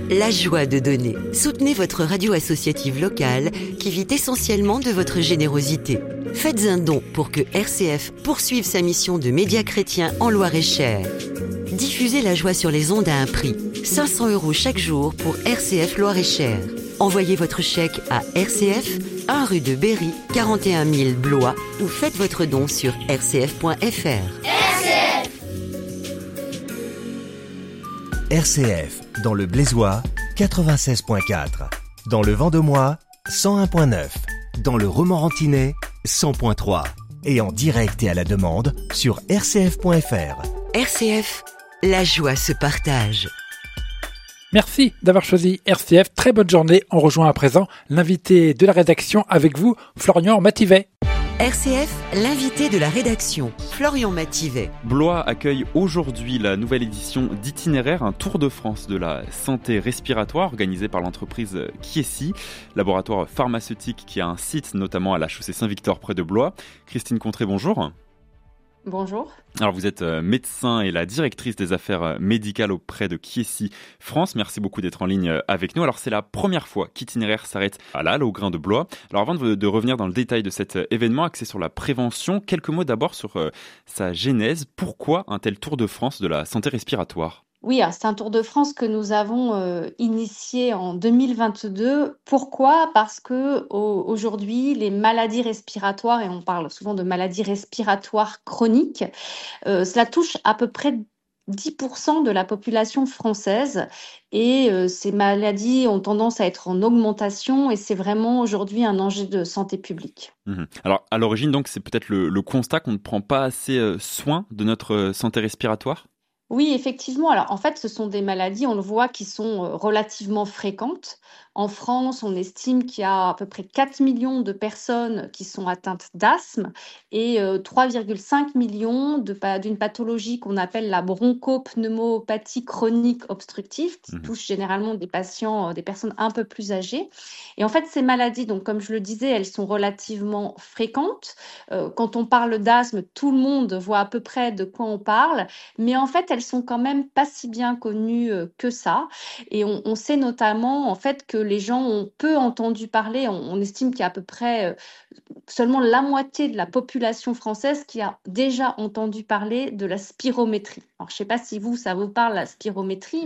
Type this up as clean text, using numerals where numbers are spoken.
La joie de donner. Soutenez votre radio associative locale qui vit essentiellement de votre générosité. Faites un don pour que RCF poursuive sa mission de média chrétien en Loir-et-Cher. Diffusez la joie sur les ondes à un prix. 500 € chaque jour pour RCF Loir-et-Cher. Envoyez votre chèque à RCF, 1 rue de Berry, 41 000 Blois ou faites votre don sur rcf.fr. RCF, dans le Blésois, 96.4. Dans le Vendomois, 101.9. Dans le Romorantinais, 100.3. Et en direct et à la demande sur rcf.fr. RCF, la joie se partage. Merci d'avoir choisi RCF. Très bonne journée. On rejoint à présent l'invité de la rédaction avec vous, Florian Mativet. RCF, l'invité de la rédaction, Florian Mativet. Blois accueille aujourd'hui la nouvelle édition d'Itinéraire, un tour de France de la santé respiratoire organisé par l'entreprise Chiesi, laboratoire pharmaceutique qui a un site notamment à la chaussée Saint-Victor près de Blois. Christine Contré, bonjour. Bonjour. Alors vous êtes médecin et la directrice des affaires médicales auprès de Chiesi France. Merci beaucoup d'être en ligne avec nous. Alors c'est la première fois qu'Itinéraire s'arrête à la Halle au Grain de Blois. Alors avant de revenir dans le détail de cet événement axé sur la prévention, quelques mots d'abord sur sa genèse. Pourquoi un tel tour de France de la santé respiratoire ? Oui, c'est un Tour de France que nous avons initié en 2022. Pourquoi? Parce que aujourd'hui, les maladies respiratoires, et on parle souvent de maladies respiratoires chroniques, cela touche à peu près 10% de la population française et ces maladies ont tendance à être en augmentation et c'est vraiment aujourd'hui un enjeu de santé publique. Alors à l'origine, donc, c'est peut-être le constat qu'on ne prend pas assez soin de notre santé respiratoire ? Oui, effectivement. Alors, en fait, ce sont des maladies, on le voit, qui sont relativement fréquentes. En France, on estime qu'il y a à peu près 4 millions de personnes qui sont atteintes d'asthme et 3,5 millions d'une pathologie qu'on appelle la bronchopneumopathie chronique obstructive, qui touche généralement des patients, des personnes un peu plus âgées. Et en fait, ces maladies, donc, comme je le disais, elles sont relativement fréquentes. Quand on parle d'asthme, tout le monde voit à peu près de quoi on parle, mais en fait, elles sont quand même pas si bien connues que ça. Et on sait notamment en fait que les gens ont peu entendu parler. On estime qu'il y a à peu près seulement la moitié de la population française qui a déjà entendu parler de la spirométrie. Alors, je ne sais pas si ça vous parle, la spirométrie,